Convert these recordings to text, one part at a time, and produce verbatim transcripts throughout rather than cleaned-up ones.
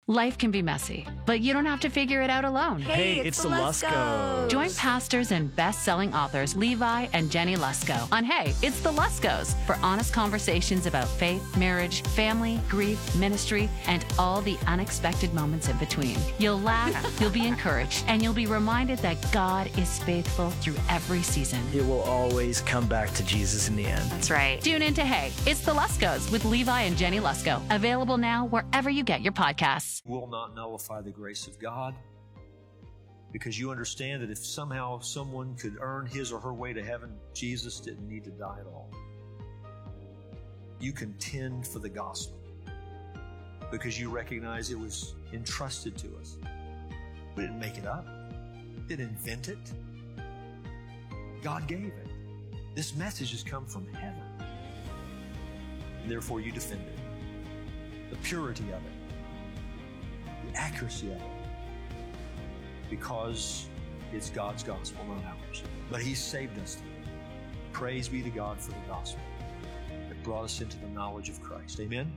Life can be messy, but you don't have to figure it out alone. Hey, Hey, it's, it's the the Luskos. Join pastors and best-selling authors Levi and Jenny Lusko on Hey, It's the Luskos for honest conversations about faith, marriage, family, grief, ministry, and all the unexpected moments in between. You'll laugh, you'll be encouraged, and you'll be reminded that God is faithful through every season. It will always come back to Jesus in the end. That's right. Tune in to Hey, It's the Luskos with Levi and Jenny Lusko. Available now wherever you get your podcasts. Will not nullify the grace of God, because you understand that if somehow someone could earn his or her way to heaven, Jesus didn't need to die at all. You contend for the gospel because you recognize it was entrusted to us. We didn't make it up. Didn't invent it. God gave it. This message has come from heaven. And therefore you defend it. The purity of it. The accuracy of it, because it's God's gospel, not ours. But He saved us. Praise be to God for the gospel that brought us into the knowledge of Christ. Amen?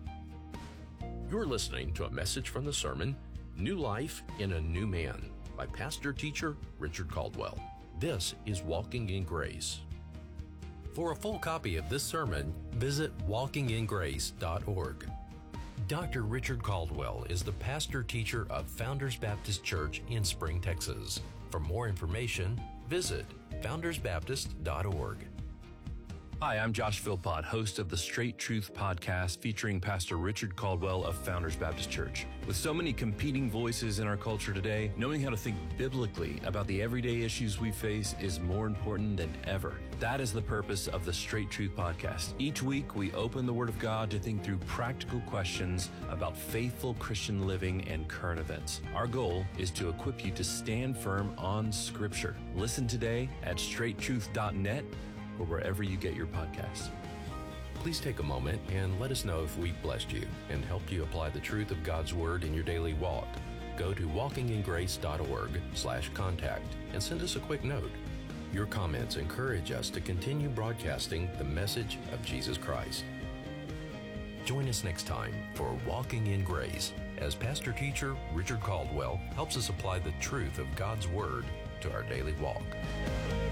You're listening to a message from the sermon, New Life in a New Man, by pastor teacher Richard Caldwell. This is Walking in Grace. For a full copy of this sermon, visit walking in grace dot org. Doctor Richard Caldwell is the pastor-teacher of Founders Baptist Church in Spring, Texas. For more information, visit founders baptist dot org. Hi, I'm Josh Philpott, host of the Straight Truth podcast featuring Pastor Richard Caldwell of Founders Baptist Church. With so many competing voices in our culture today, knowing how to think biblically about the everyday issues we face is more important than ever. That is the purpose of the Straight Truth podcast. Each week, we open the Word of God to think through practical questions about faithful Christian living and current events. Our goal is to equip you to stand firm on Scripture. Listen today at straight truth dot net or wherever you get your podcasts. Please take a moment and let us know if we blessed you and helped you apply the truth of God's Word in your daily walk. Go to walking in grace dot org slash contact and send us a quick note. Your comments encourage us to continue broadcasting the message of Jesus Christ. Join us next time for Walking in Grace as pastor teacher Richard Caldwell helps us apply the truth of God's Word to our daily walk.